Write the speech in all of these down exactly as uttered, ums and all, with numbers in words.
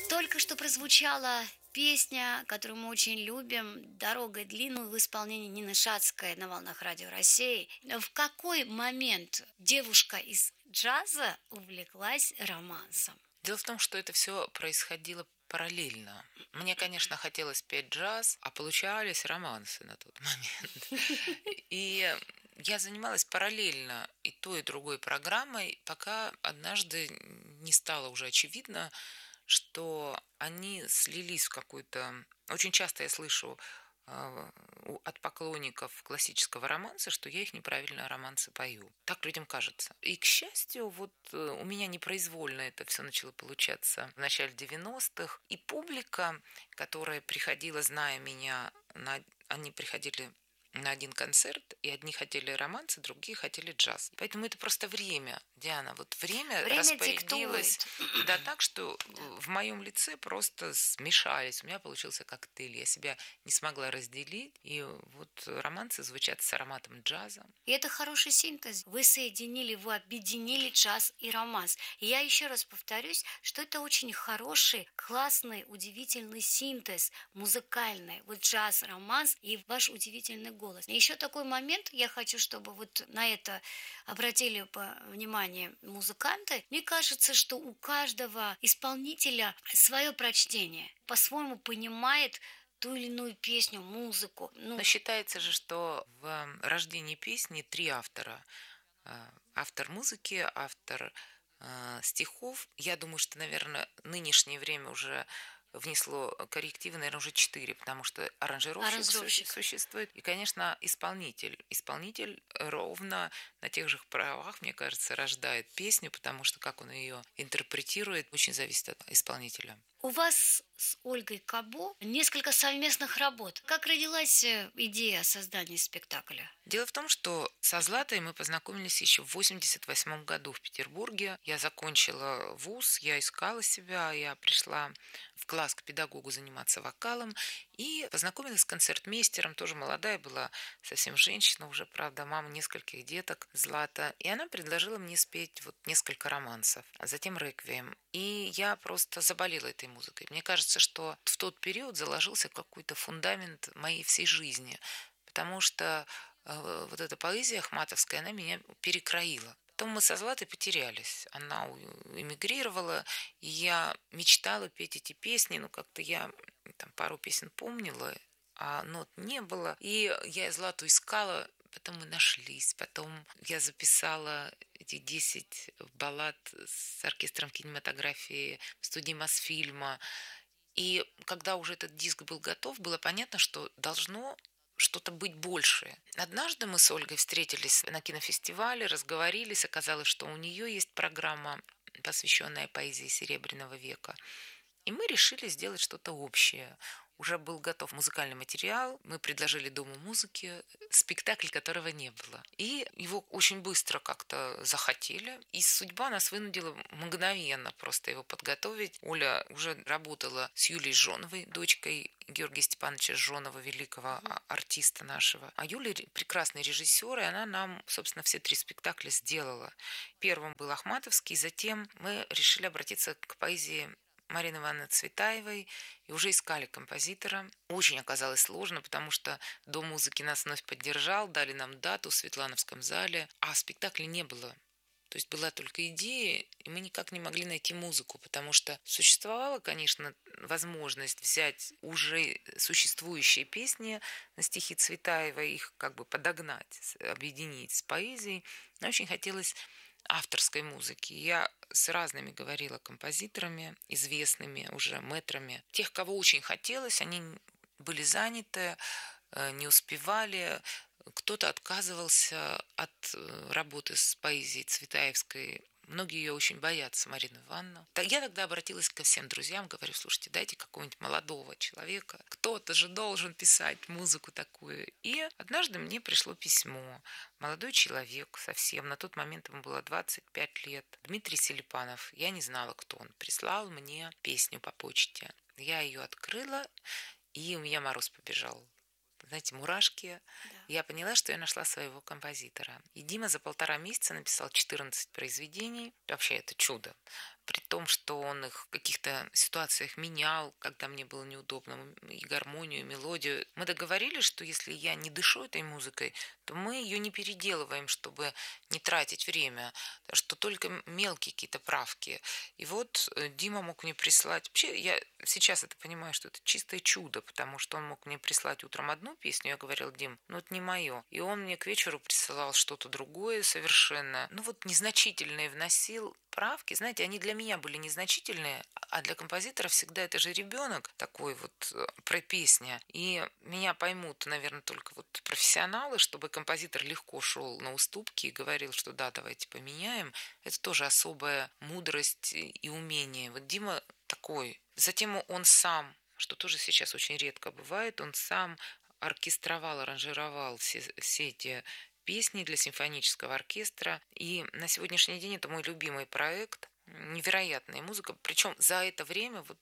Только что прозвучала песня, которую мы очень любим, «Дорога длинная» в исполнении Нины Шацкой на волнах Радио России. В какой момент девушка из джаза увлеклась романсом? Дело в том, что это все происходило параллельно. Мне, конечно, хотелось петь джаз, а получались романсы на тот момент. И я занималась параллельно и той, и другой программой, пока однажды не стало уже очевидно, что они слились в какую-то... Очень часто я слышу а, у- от поклонников классического романса, что я их неправильно романсы пою. Так людям кажется. И, к счастью, вот э, у меня непроизвольно это все начало получаться в начале девяностых. И публика, которая приходила, зная меня, на... они приходили на один концерт, и одни хотели романсы, другие хотели джаз. Поэтому это просто время, Диана. Вот время Время распорядилось, диктует. да, так, что Да. в моем лице просто смешались. У меня получился коктейль. Я себя не смогла разделить. И вот романсы звучат с ароматом джаза. И это хороший синтез. Вы соединили, вы объединили джаз и романс. И я еще раз повторюсь, что это очень хороший, классный, удивительный синтез музыкальный. Вот джаз, романс и ваш удивительный голос. И еще такой момент, я хочу, чтобы вот на это обратили по- внимание музыканты. Мне кажется, что у каждого исполнителя свое прочтение. По-своему понимает ту или иную песню, музыку. Но Ну, считается же, что в рождении песни три автора. А, Автор музыки, автор а, стихов. Я думаю, что, наверное, нынешнее время уже внесло коррективы, наверное, уже четыре, потому что аранжировщик суще- аранжировщик. существует, и, конечно, исполнитель. Исполнитель ровно на тех же правах, мне кажется, рождает песню, потому что как он ее интерпретирует, очень зависит от исполнителя. У вас с Ольгой Кабо несколько совместных работ. Как родилась э, идея создания спектакля? Дело в том, что со Златой мы познакомились еще в восемьдесят восьмом году в Петербурге. Я закончила вуз, я искала себя, я пришла в класс к педагогу заниматься вокалом и познакомилась с концертмейстером, тоже молодая была, совсем женщина уже, правда, мама нескольких деток, Злата. И она предложила мне спеть вот несколько романсов, а затем реквием. И я просто заболела этой музыкой. Мне кажется, что в тот период заложился какой-то фундамент моей всей жизни, потому что э, вот эта поэзия ахматовская, она меня перекроила. Потом мы со Златой потерялись. Она у- эмигрировала, и я мечтала петь эти песни, но как-то я там пару песен помнила, а нот не было. И я Злату искала, потом мы нашлись, потом я записала эти десять баллад с оркестром кинематографии в студии Мосфильма. И когда уже этот диск был готов, было понятно, что должно что-то быть большее. Однажды мы с Ольгой встретились на кинофестивале, разговорились, оказалось, что у нее есть программа, посвященная поэзии Серебряного века. И мы решили сделать что-то общее. Уже был готов музыкальный материал, мы предложили Дому музыки, спектакль которого не было. И его очень быстро как-то захотели, и судьба нас вынудила мгновенно просто его подготовить. Оля уже работала с Юлией Жоновой, дочкой Георгия Степановича Жонова, великого а- артиста нашего. А Юля ре- прекрасный режиссер, и она нам, собственно, все три спектакля сделала. Первым был Ахматовский, затем мы решили обратиться к поэзии Марины Ивановны Цветаевой и уже искали композитора. Очень оказалось сложно, потому что Дом музыки нас вновь поддержал, дали нам дату в Светлановском зале, а спектакля не было. То есть была только идея, и мы никак не могли найти музыку, потому что существовала, конечно, возможность взять уже существующие песни на стихи Цветаева, их как бы подогнать, объединить с поэзией. Но очень хотелось авторской музыки. Я с разными говорила композиторами, известными уже мэтрами. Тех, кого очень хотелось, они были заняты, э, не успевали. Кто-то отказывался от э, работы с поэзией Цветаевской. Многие ее очень боятся, Марина Ивановна. Так я тогда обратилась ко всем друзьям, говорю, слушайте, дайте какого-нибудь молодого человека. Кто-то же должен писать музыку такую. И однажды мне пришло письмо. Молодой человек совсем, на тот момент ему было двадцать пять лет. Дмитрий Селипанов, я не знала, кто он, прислал мне песню по почте. Я ее открыла, и у меня мороз побежал. Знаете, мурашки. Да. Я поняла, что я нашла своего композитора. И Дима за полтора месяца написал четырнадцать произведений. Вообще это чудо. при том, что он их в каких-то ситуациях менял, когда мне было неудобно, и гармонию, и мелодию. Мы договорились, что если я не дышу этой музыкой, то мы ее не переделываем, чтобы не тратить время, что только мелкие какие-то правки. И вот э, Дима мог мне прислать... Вообще, я сейчас это понимаю, что это чистое чудо, потому что он мог мне прислать утром одну песню, я говорил: Дим, ну это не мое. И он мне к вечеру присылал что-то другое совершенно. Ну вот незначительные вносил правки. Знаете, они для меня были незначительные, а для композитора всегда это же ребенок такой вот э, про песня. И меня поймут, наверное, только вот профессионалы, чтобы композитор легко шел на уступки и говорил, что да, давайте поменяем. Это тоже особая мудрость и умение. Вот Дима такой. Затем он сам, что тоже сейчас очень редко бывает, он сам оркестровал, аранжировал все, все эти песни для симфонического оркестра. И на сегодняшний день это мой любимый проект. Невероятная музыка. Причем за это время вот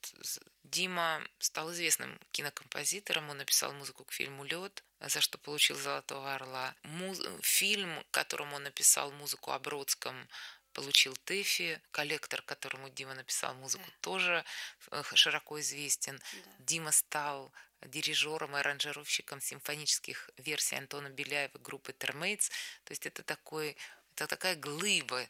Дима стал известным кинокомпозитором. Он написал музыку к фильму «Лед», за что получил «Золотого орла». Муз... Фильм, которому он написал музыку о Бродском, получил ТЭФИ. «Коллектор», которому Дима написал музыку, да, тоже широко известен. Да. Дима стал дирижером и аранжировщиком симфонических версий Антона Беляева группы Термейтс. То есть это, такой, это такая глыба.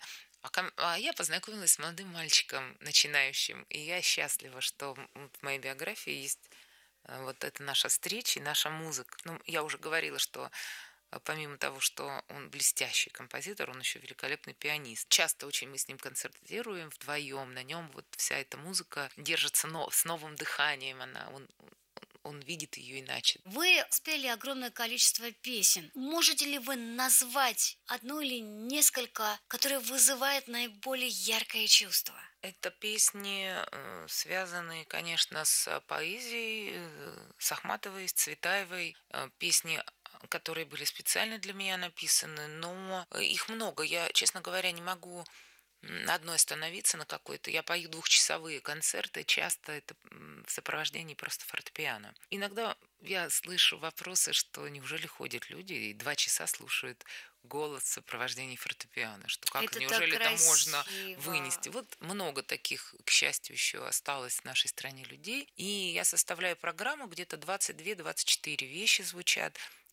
А я познакомилась с молодым мальчиком, начинающим, и я счастлива, что в моей биографии есть вот эта наша встреча и наша музыка. Ну, я уже говорила, что помимо того, что он блестящий композитор, он еще великолепный пианист. Часто очень мы с ним концертируем вдвоем, на нем вот вся эта музыка держится но, с новым дыханием, она, он, он видит ее иначе. Вы спели огромное количество песен. Можете ли вы назвать одну или несколько, которые вызывают наиболее яркое чувство? Это песни, связанные, конечно, с поэзией, с Ахматовой, с Цветаевой, песни, которые были специально для меня написаны, но их много. Я, честно говоря, не могу на одной остановиться на какой-то. Я пою двухчасовые концерты, часто это в сопровождении просто фортепиано. Иногда я слышу вопросы, что неужели ходят люди и два часа слушают голос в сопровождении фортепиано, что как, это неужели это можно красиво. вынести. Вот много таких, к счастью, еще осталось в нашей стране людей. И я составляю программу, где-то двадцать две - двадцать четыре вещи звучат.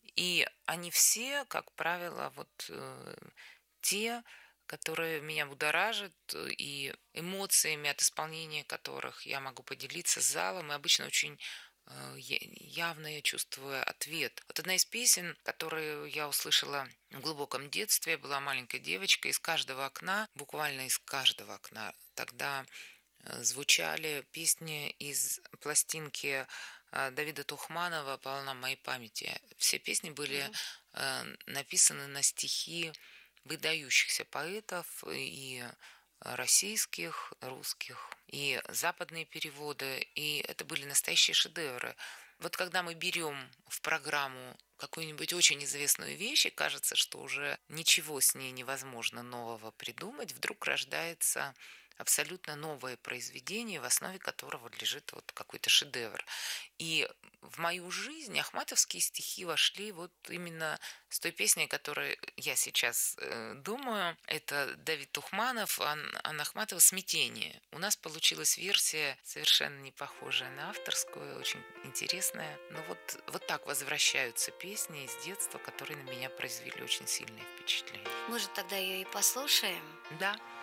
И они все, как правило, вот э, те, которые меня будоражат, и эмоциями от исполнения которых я могу поделиться с залом, и обычно очень э, явно я чувствую ответ. Вот одна из песен, которую я услышала в глубоком детстве, я была маленькой девочкой, из каждого окна, буквально из каждого окна, тогда э, звучали песни из пластинки Давида Тухманова «Полна моей памяти». Все песни были э, написаны на стихи выдающихся поэтов и российских, русских, и западные переводы, и это были настоящие шедевры. Вот когда мы берем в программу какую-нибудь очень известную вещь, и кажется, что уже ничего с ней невозможно нового придумать, вдруг рождается абсолютно новое произведение, в основе которого лежит вот какой-то шедевр. И в мою жизнь ахматовские стихи вошли вот именно с той песней, которой я сейчас э, думаю. Это Давид Тухманов, Ан- Анна Ахматова «Смятение». У нас получилась версия совершенно не похожая на авторскую, очень интересная. Но вот, вот так возвращаются песни из детства, которые на меня произвели очень сильное впечатление. Может, тогда ее и послушаем? Да.